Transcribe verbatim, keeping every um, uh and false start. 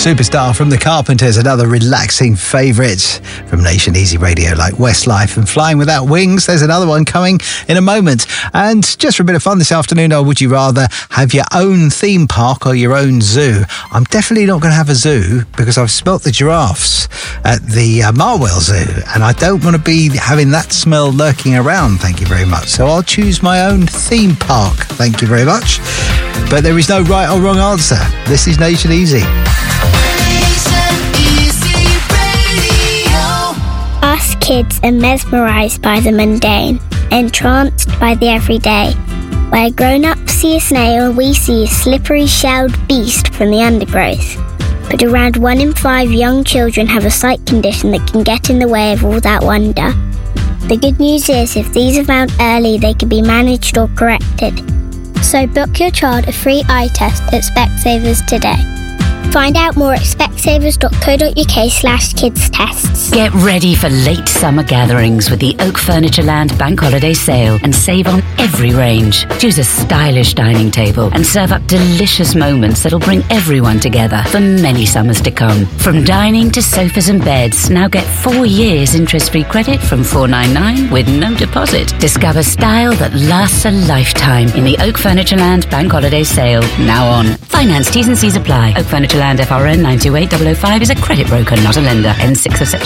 Superstar from the Carpenters, another relaxing favourite from Nation Easy Radio like Westlife and Flying Without Wings. There's another one coming in a moment. And just for a bit of fun this afternoon, or would you rather have your own theme park or your own zoo? I'm definitely not going to have a zoo because I've smelt the giraffes at the uh, Marwell Zoo and I don't want to be having that smell lurking around, thank you very much. So I'll choose my own theme park, thank you very much. But there is no right or wrong answer. This is Nation Easy. Us kids are mesmerised by the mundane, entranced by the everyday. Where grown-ups see a snail, we see a slippery shelled beast from the undergrowth. But around one in five young children have a sight condition that can get in the way of all that wonder. The good news is, if these are found early, they can be managed or corrected. So book your child a free eye test at Specsavers today. Find out more at specsavers.co.uk slash kids tests. Get ready for late summer gatherings with the Oak Furnitureland Bank Holiday Sale and save on every range. Choose a stylish dining table and serve up delicious moments that'll bring everyone together for many summers to come. From dining to sofas and beds, now get four years interest-free credit from four ninety-nine with no deposit. Discover style that lasts a lifetime in the Oak Furnitureland Bank Holiday Sale, now on. Finance T's and C's apply. Oak Furnitureland F R N nine two eight zero zero five is a credit broker, not a lender. End sixth of September.